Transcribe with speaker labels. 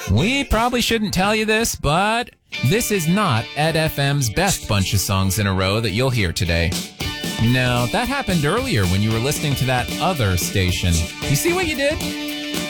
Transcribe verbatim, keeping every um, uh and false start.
Speaker 1: We probably shouldn't tell you this, but this is not Ed F M's best bunch of songs in a row that you'll hear today. No, that happened earlier when you were listening to that other station. You see what you did?